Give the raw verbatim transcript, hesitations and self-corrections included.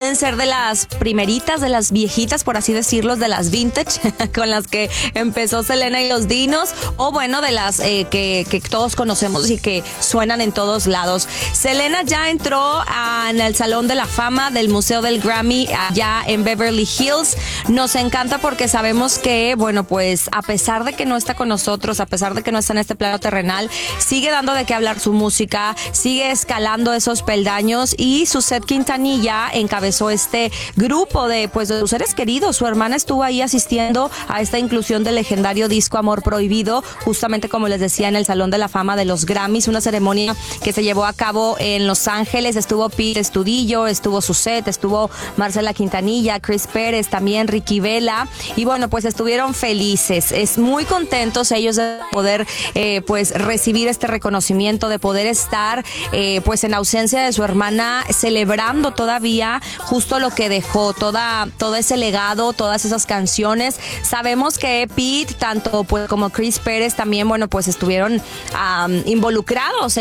pueden ser de las primeritas, de las viejitas, por así decirlo, de las vintage, con las que empezó Selena y los Dinos, o bueno, de las eh, que, que todos conocemos y que suenan en todos lados. Selena ya entró a, en el Salón de la Fama del Museo del Grammy allá en Beverly Hills. Nos encanta porque sabemos que, bueno, pues a pesar de que no está con nosotros, a pesar de que no está en este plano terrenal, sigue dando de qué hablar su música, sigue escalando esos peldaños, y Suzette Quintanilla encabezó este grupo de, pues, de sus seres queridos. Su hermana estuvo ahí asistiendo a esta inclusión del legendario disco Amor Prohibido, justamente como les decía, en el Salón de la Fama de los Grammys, una ceremonia que se llevó a cabo en Los Ángeles. Estuvo Pete Estudillo, estuvo Suzette, estuvo Marcela Quintanilla, Chris Pérez, también Ricky Vela, y bueno, pues estuvieron felices, es muy contentos ellos de poder eh, pues recibir este reconocimiento, de poder estar eh, pues en ausencia de su hermana, celebrando todavía justo lo que dejó, toda, todo ese legado, todas esas canciones. Sabemos que Pete, tanto pues como Chris Pérez también, bueno, pues estuvieron um, involucrados